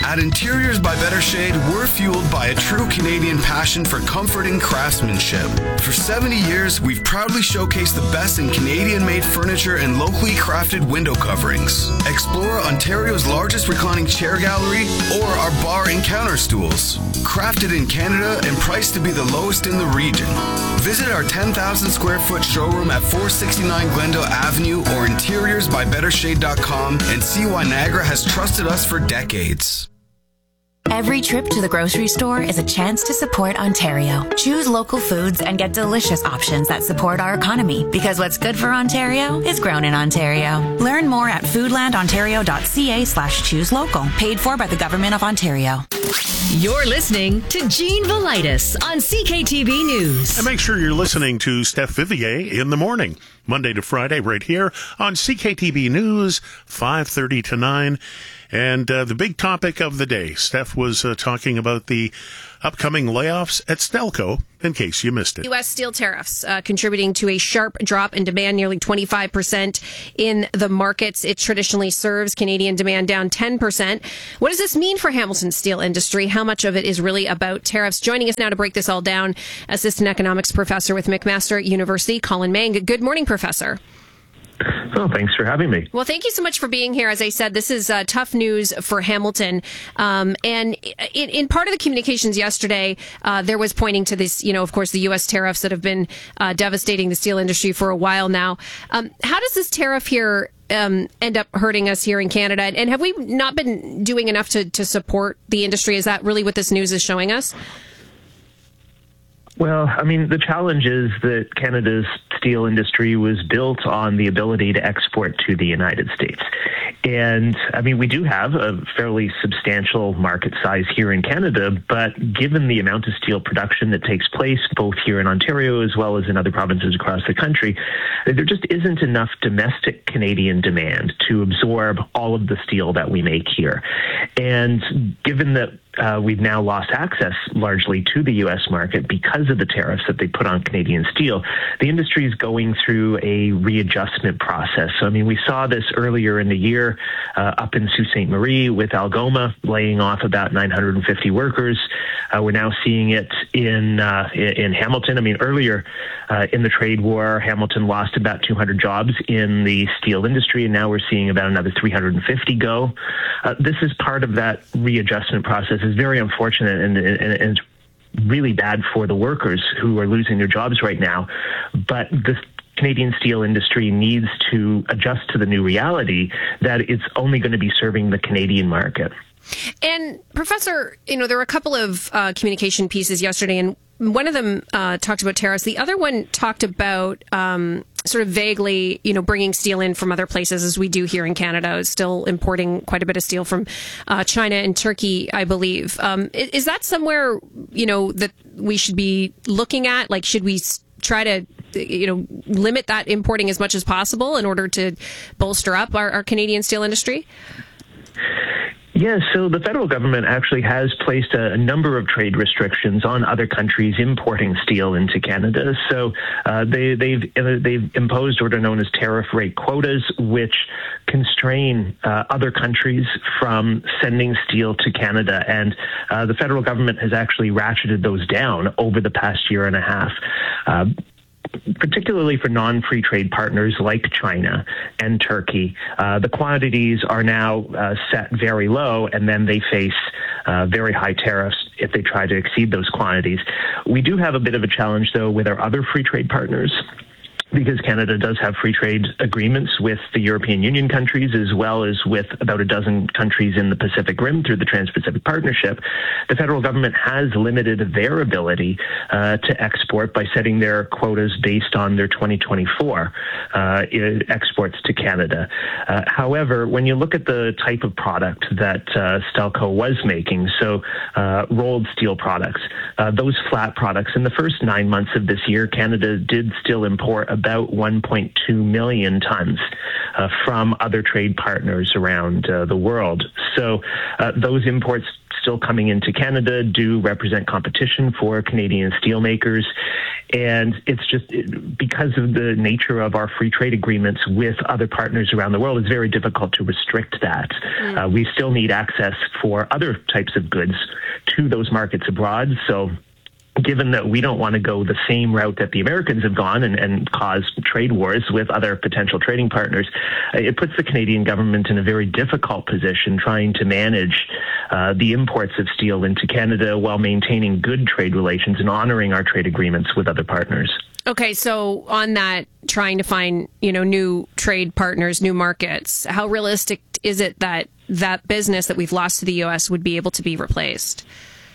At Interiors by Better Shade, we're fueled by a true Canadian passion for comfort and craftsmanship. For 70 years, we've proudly showcased the best in Canadian-made furniture and locally crafted window coverings. Explore Ontario's largest reclining chair gallery or our bar and counter stools. Crafted in Canada and priced to be the lowest in the region. Visit our 10,000 square foot showroom at 469 Glendale Avenue or interiorsbybettershade.com and see why Niagara has trusted us for decades. Every trip to the grocery store is a chance to support Ontario. Choose local foods and get delicious options that support our economy, because what's good for Ontario is grown in Ontario. Learn more at foodlandontario.ca/choose local. Paid for by the Government of Ontario. You're listening to Gene Velitis on CKTB News. And make sure you're listening to Steph Vivier in the morning, Monday to Friday, right here on CKTB News, 5:30 to 9. And the big topic of the day, Steph was talking about the upcoming layoffs at Stelco, in case you missed it. U.S. steel tariffs contributing to a sharp drop in demand, nearly 25% in the markets it traditionally serves. Canadian demand down 10%. What does this mean for Hamilton's steel industry? How much of it is really about tariffs? Joining us now to break this all down, Assistant Economics Professor with McMaster University, Colin Mang. Good morning, Professor. Oh, thanks for having me. Well, thank you so much for being here. As I said, this is tough news for Hamilton. And in part of the communications yesterday, there was pointing to this, of course, the U.S. tariffs that have been devastating the steel industry for a while now. How does this tariff here end up hurting us here in Canada? And have we not been doing enough to support the industry? Is that really what this news is showing us? Well, I mean, the challenge is that Canada's steel industry was built on the ability to export to the United States. And, I mean, we do have a fairly substantial market size here in Canada, but given the amount of steel production that takes place both here in Ontario as well as in other provinces across the country, there just isn't enough domestic Canadian demand to absorb all of the steel that we make here. And given that we've now lost access largely to the U.S. market because of the tariffs that they put on Canadian steel, the industry is going through a readjustment process. So, I mean, we saw this earlier in the year up in Sault Ste. Marie with Algoma laying off about 950 workers. We're now seeing it in Hamilton. I mean, earlier in the trade war, Hamilton lost about 200 jobs in the steel industry, and now we're seeing about another 350 go. This is part of that readjustment process. It's very unfortunate and it's really bad for the workers who are losing their jobs right now. But the Canadian steel industry needs to adjust to the new reality that it's only going to be serving the Canadian market. And Professor, there were a couple of communication pieces yesterday, and one of them talked about tariffs. The other one talked about sort of vaguely, bringing steel in from other places, as we do here in Canada, still importing quite a bit of steel from China and Turkey, I believe. Is that somewhere, that we should be looking at? Like, should we try to, limit that importing as much as possible in order to bolster up our Canadian steel industry? Yes, so the federal government actually has placed a number of trade restrictions on other countries importing steel into Canada. So they've imposed what are known as tariff rate quotas, which constrain other countries from sending steel to Canada. And the federal government has actually ratcheted those down over the past year and a half. Particularly for non-free trade partners like China and Turkey, the quantities are now set very low, and then they face very high tariffs if they try to exceed those quantities. We do have a bit of a challenge, though, with our other free trade partners, because Canada does have free trade agreements with the European Union countries as well as with about a dozen countries in the Pacific Rim through the Trans-Pacific Partnership. The federal government has limited their ability to export by setting their quotas based on their 2024 exports to Canada. However, when you look at the type of product that Stelco was making, so rolled steel products, those flat products, in the first 9 months of this year, Canada did still import about 1.2 million tons from other trade partners around the world. So those imports still coming into Canada do represent competition for Canadian steelmakers. And it's just because of the nature of our free trade agreements with other partners around the world, it's very difficult to restrict that. We still need access for other types of goods to those markets abroad. So given that we don't want to go the same route that the Americans have gone and cause trade wars with other potential trading partners, it puts the Canadian government in a very difficult position trying to manage the imports of steel into Canada while maintaining good trade relations and honoring our trade agreements with other partners. Okay, so on that, trying to find, new trade partners, new markets, how realistic is it that that business that we've lost to the U.S. would be able to be replaced?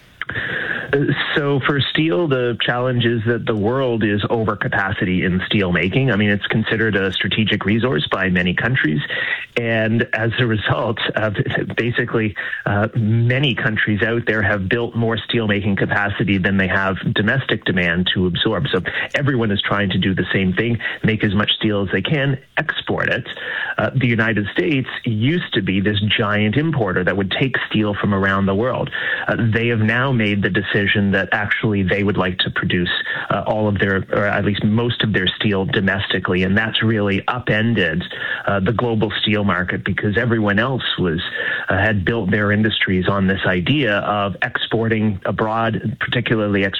So for steel, the challenge is that the world is overcapacity in steel making. I mean, it's considered a strategic resource by many countries. And as a result, basically, many countries out there have built more steel making capacity than they have domestic demand to absorb. So everyone is trying to do the same thing, make as much steel as they can, export it. The United States used to be this giant importer that would take steel from around the world. They have now made the decision that actually they would like to produce all of their, or at least most of their steel domestically, and that's really upended the global steel market because everyone else had built their industries on this idea of exporting abroad, particularly